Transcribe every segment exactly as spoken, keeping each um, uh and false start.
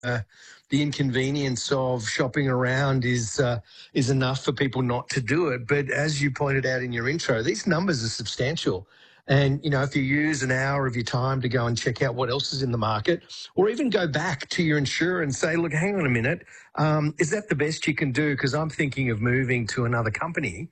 uh, the inconvenience of shopping around is uh, is enough for people not to do it. But as you pointed out in your intro, these numbers are substantial. And, you know, if you use an hour of your time to go and check out what else is in the market, or even go back to your insurer and say, look, hang on a minute, um, is that the best you can do? Because I'm thinking of moving to another company.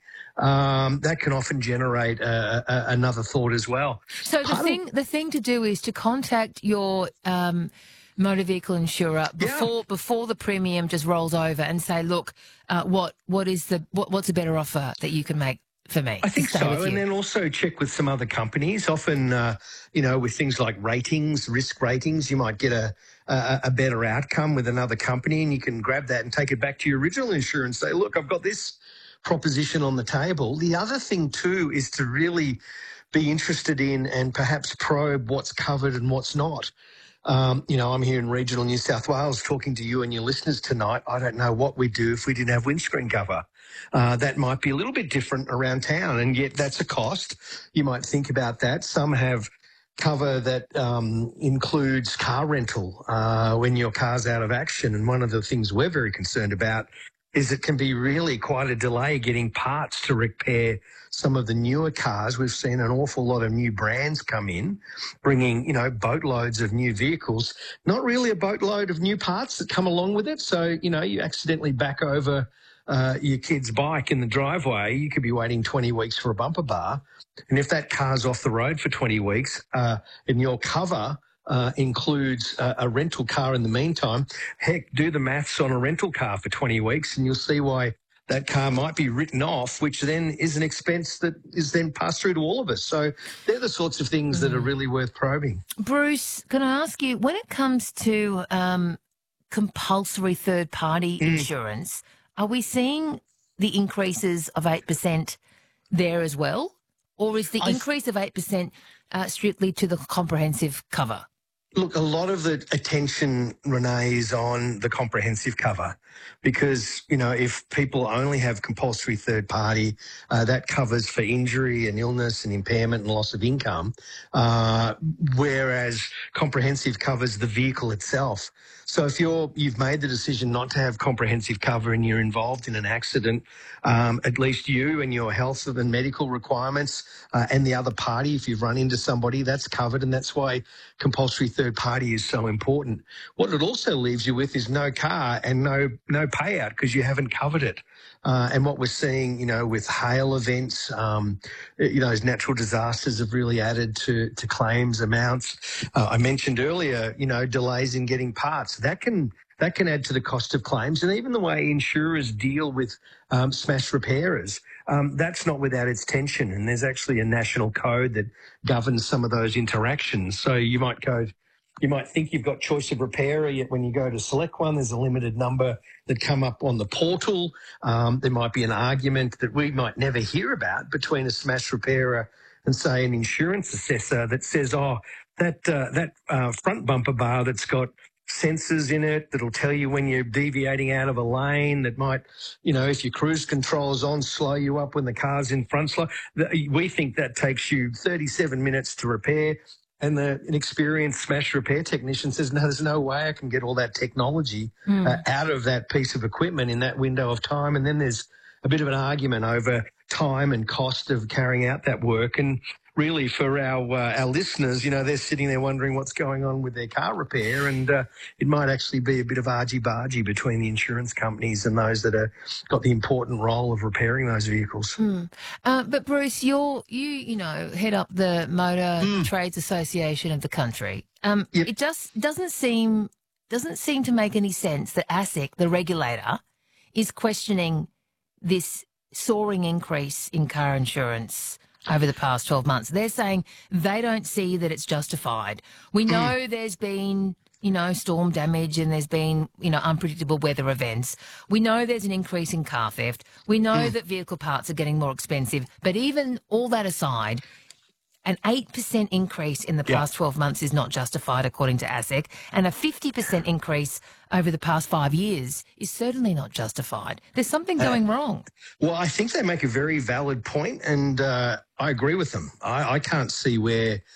Um, that can often generate a, a, another thought as well. So the Part thing, of, the thing to do is to contact your um, motor vehicle insurer before yeah. before the premium just rolls over and say, look, uh, what what is the what, what's a better offer that you can make for me? I think to stay so. with And you? then also check with some other companies. Often, uh, you know, with things like ratings, risk ratings, you might get a, a, a better outcome with another company, and you can grab that and take it back to your original insurer and say, look, I've got this proposition on the table. The other thing too is to really be interested in and perhaps probe what's covered and what's not. Um, you know, I'm here in regional New South Wales talking to you and your listeners tonight. I don't know what we'd do if we didn't have windscreen cover. Uh, that might be a little bit different around town, and yet that's a cost. You might think about that. Some have cover that um, includes car rental uh, when your car's out of action. And one of the things we're very concerned about is it can be really quite a delay getting parts to repair some of the newer cars. We've seen an awful lot of new brands come in, bringing, you know, boatloads of new vehicles, not really a boatload of new parts that come along with it. So, you know, you accidentally back over uh, your kid's bike in the driveway, you could be waiting twenty weeks for a bumper bar. And if that car's off the road for twenty weeks uh, and your cover Uh, includes uh, a rental car in the meantime, heck, do the maths on a rental car for twenty weeks and you'll see why that car might be written off, which then is an expense that is then passed through to all of us. So they're the sorts of things mm. that are really worth probing. Bruce, can I ask you, when it comes to um, compulsory third-party mm. insurance, are we seeing the increases of eight percent there as well? Or is the I increase of eight percent uh, strictly to the comprehensive cover? Look, a lot of the attention, Renee, is on the comprehensive cover because, you know, if people only have compulsory third party, uh, that covers for injury and illness and impairment and loss of income, uh, whereas comprehensive covers the vehicle itself. So if you're, you've made the decision not to have comprehensive cover and you're involved in an accident, um, at least you and your health and medical requirements uh, and the other party, if you've run into somebody, that's covered, and that's why compulsory third party is so important. What it also leaves you with is no car and no no payout because you haven't covered it. Uh, and what we're seeing, you know, with hail events, um, you know, those natural disasters have really added to, to claims amounts. Uh, I mentioned earlier, you know, delays in getting parts. That can that can add to the cost of claims. And even the way insurers deal with um, smash repairers, um, that's not without its tension. And there's actually a national code that governs some of those interactions. So you might go... You might think you've got choice of repairer, yet when you go to select one, there's a limited number that come up on the portal. Um, there might be an argument that we might never hear about between a smash repairer and, say, an insurance assessor that says, oh, that uh, that uh, front bumper bar that's got sensors in it that'll tell you when you're deviating out of a lane, that might, you know, if your cruise control is on, slow you up when the car's in front slow. We think that takes you thirty-seven minutes to repair. And the, an experienced smash repair technician says, no, there's no way I can get all that technology mm. uh, out of that piece of equipment in that window of time. And then there's a bit of an argument over time and cost of carrying out that work. And really for our uh, our listeners, you know, they're sitting there wondering what's going on with their car repair, and uh, it might actually be a bit of argy-bargy between the insurance companies and those that have got the important role of repairing those vehicles. Mm. Uh, but Bruce, you're, you you know head up the Motor mm. Trades Association of the country. Um, yep. It just doesn't seem doesn't seem to make any sense that ASIC, the regulator, is questioning this soaring increase in car insurance over the past twelve months. They're saying they don't see that it's justified. We know mm. there's been, you know, storm damage and there's been, you know, unpredictable weather events. We know there's an increase in car theft. We know mm. that vehicle parts are getting more expensive. But even all that aside, an eight percent increase in the past yeah. twelve months is not justified, according to ASIC, and a fifty percent increase over the past five years is certainly not justified. There's something going uh, wrong. Well, I think they make a very valid point, and uh, I agree with them. I, I can't see where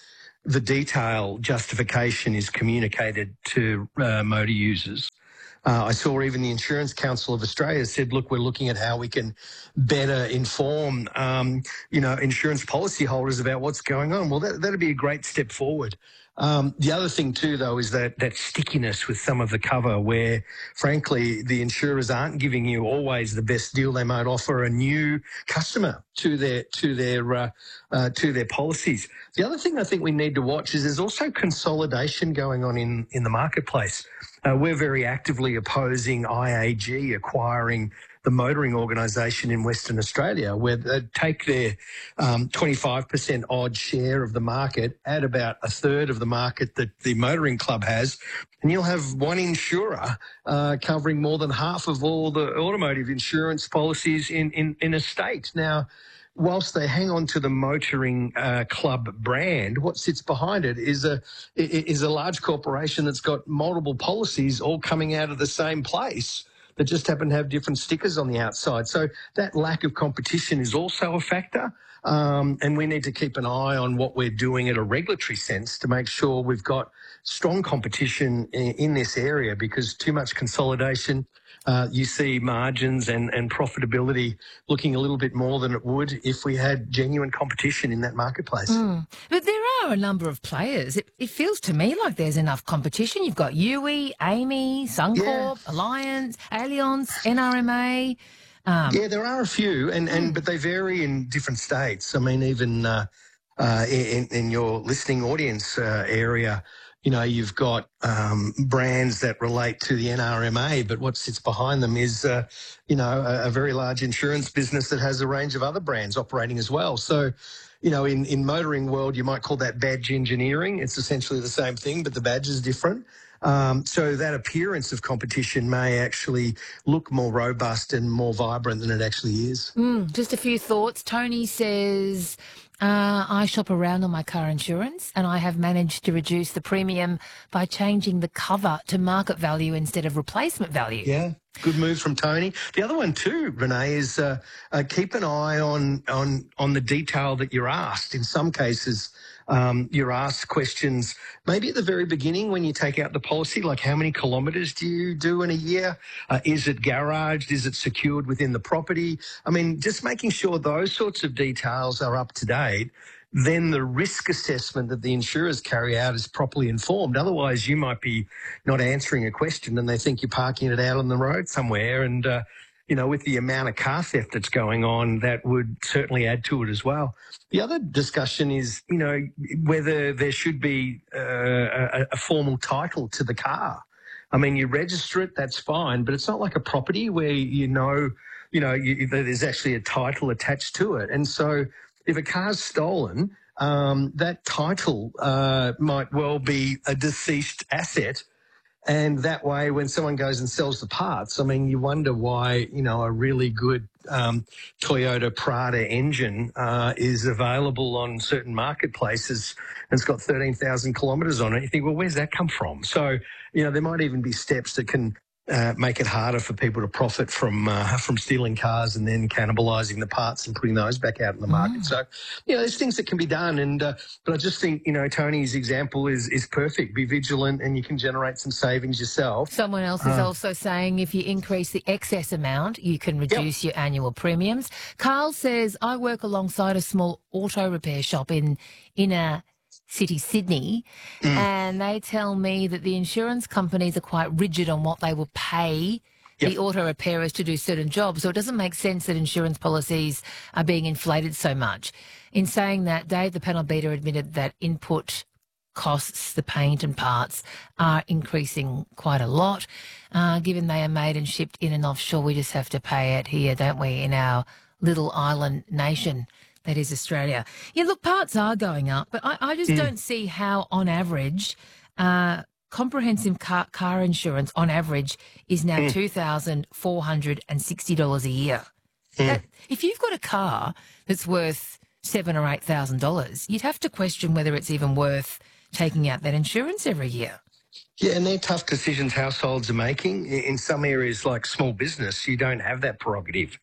the detail justification is communicated to uh, motor users. Uh, I saw even the Insurance Council of Australia said, look, we're looking at how we can better inform, um, you know, insurance policyholders about what's going on. Well, that, that'd be a great step forward. Um, the other thing too, though, is that that stickiness with some of the cover where, frankly, the insurers aren't giving you always the best deal. They might offer a new customer to their to their uh, uh, to their policies. The other thing I think we need to watch is there's also consolidation going on in in the marketplace. Uh, we're very actively opposing I A G acquiring the motoring organisation in Western Australia, where they take their um, twenty-five percent odd share of the market at about a third of the market that the motoring club has, and you'll have one insurer uh, covering more than half of all the automotive insurance policies in, in, in a state. Now, whilst they hang on to the motoring uh, club brand, what sits behind it is a is a large corporation that's got multiple policies all coming out of the same place that just happen to have different stickers on the outside. So that lack of competition is also a factor. Um, and we need to keep an eye on what we're doing at a regulatory sense to make sure we've got strong competition in, in this area, because too much consolidation, uh, you see margins and, and profitability looking a little bit more than it would if we had genuine competition in that marketplace. Mm. But there are a number of players. It, it feels to me like there's enough competition. You've got U I, A M I, Suncorp, yeah. Alliance, Allianz, N R M A. Um, yeah, there are a few, and, and mm. but they vary in different states. I mean, even uh, uh, in, in your listening audience uh, area, you know, you've got um, brands that relate to the N R M A, but what sits behind them is, uh, you know, a, a very large insurance business that has a range of other brands operating as well. So, you know, in, in motoring world, you might call that badge engineering. It's essentially the same thing, but the badge is different. Um, so that appearance of competition may actually look more robust and more vibrant than it actually is. Mm, just a few thoughts. Tony says, uh, I shop around on my car insurance and I have managed to reduce the premium by changing the cover to market value instead of replacement value. Yeah. Good move from Tony. The other one too, Renee, is uh, uh, keep an eye on on on the detail that you're asked. In some cases, um, you're asked questions maybe at the very beginning when you take out the policy, like how many kilometres do you do in a year? Uh, is it garaged? Is it secured within the property? I mean, just making sure those sorts of details are up to date. Then the risk assessment that the insurers carry out is properly informed. Otherwise, you might be not answering a question and they think you're parking it out on the road somewhere. And, uh, you know, with the amount of car theft that's going on, that would certainly add to it as well. The other discussion is, you know, whether there should be uh, a, a formal title to the car. I mean, you register it, that's fine, but it's not like a property where you know, you know, you, there's actually a title attached to it. And so if a car's stolen, um, that title uh, might well be a deceased asset. And that way, when someone goes and sells the parts, I mean, you wonder why, you know, a really good um, Toyota Prada engine uh, is available on certain marketplaces and it's got thirteen thousand kilometres on it. You think, well, where's that come from? So, you know, there might even be steps that can Uh, make it harder for people to profit from uh, from stealing cars and then cannibalising the parts and putting those back out in the market. Mm. So, you know, there's things that can be done. And uh, but I just think, you know, Tony's example is is perfect. Be vigilant, and you can generate some savings yourself. Someone else is uh, also saying if you increase the excess amount, you can reduce yep. your annual premiums. Carl says, I work alongside a small auto repair shop in inner city Sydney, mm. and they tell me that the insurance companies are quite rigid on what they will pay yep. the auto repairers to do certain jobs. So it doesn't make sense that insurance policies are being inflated so much. In saying that, Dave, the panel beater, admitted that input costs, the paint and parts, are increasing quite a lot. Uh, given they are made and shipped in and offshore, we just have to pay it here, don't we, in our little island nation that is Australia. Yeah, look, parts are going up, but I, I just mm. don't see how, on average, uh, comprehensive car, car insurance, on average, is now mm. two thousand four hundred sixty dollars a year. Mm. That, if you've got a car that's worth seven thousand dollars or eight thousand dollars, you'd have to question whether it's even worth taking out that insurance every year. Yeah, and they're tough decisions households are making. In some areas like small business, you don't have that prerogative.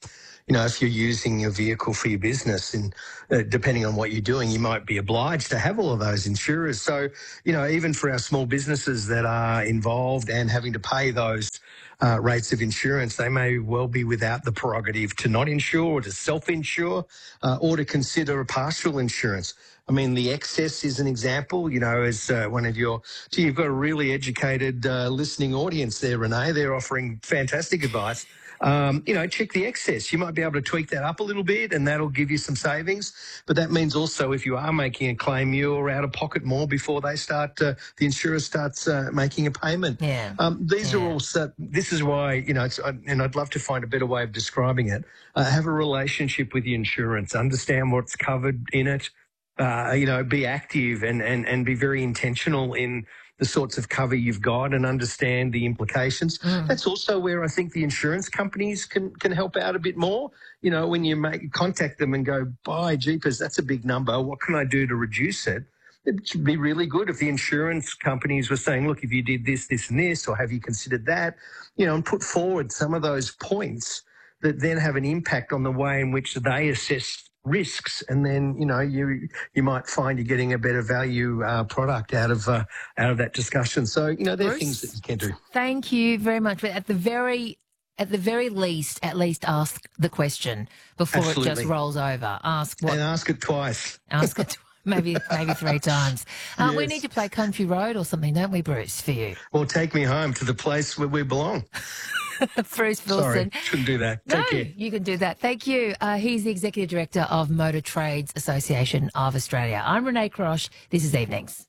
you know, if you're using your vehicle for your business and uh, depending on what you're doing, you might be obliged to have all of those insurers. So, you know, even for our small businesses that are involved and having to pay those uh, rates of insurance, they may well be without the prerogative to not insure or to self-insure uh, or to consider a partial insurance. I mean, the excess is an example, you know, as uh, one of your, gee, you've got a really educated uh, listening audience there, Renee. They're offering fantastic advice. Um, you know, check the excess. You might be able to tweak that up a little bit and that'll give you some savings. But that means also if you are making a claim, you're out of pocket more before they start, uh, the insurer starts uh, making a payment. Yeah. Um, these yeah. are all, uh, this is why, you know, it's, and I'd love to find a better way of describing it. Uh, have a relationship with the insurance, understand what's covered in it. Uh, you know, be active and, and, and be very intentional in the sorts of cover you've got and understand the implications. Mm. That's also where I think the insurance companies can, can help out a bit more. You know, when you make contact them and go, by jeepers, that's a big number. What can I do to reduce it? It should be really good if the insurance companies were saying, look, if you did this, this and this, or have you considered that, you know, and put forward some of those points that then have an impact on the way in which they assess risks, and then you know you you might find you're getting a better value uh, product out of uh, out of that discussion. So you know there are things that you can do. Thank you very much. But at the very at the very least, at least ask the question before Absolutely. It just rolls over. Ask what and ask it twice. Ask it. Maybe maybe three times. Um, yes. We need to play Country Road or something, don't we, Bruce, for you? Or take me home to the place where we belong. Bruce Wilson. Sorry, shouldn't do that. No, Take care. You can do that. Thank you. Uh, he's the Executive Director of Motor Trades Association of Australia. I'm Renee Crosh. This is Evenings.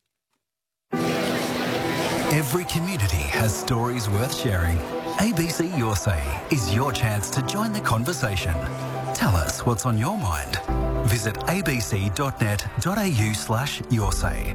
Every community has stories worth sharing. A B C Your Say is your chance to join the conversation. Tell us what's on your mind. Visit abc.net.au slash your say.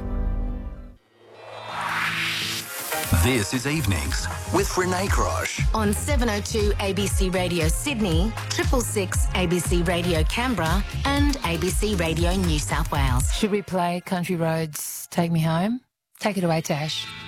This is Evenings with Renee Crosh. On seven oh two A B C Radio Sydney, triple six A B C Radio Canberra and A B C Radio New South Wales. Should we play Country Roads Take Me Home? Take it away, Tash.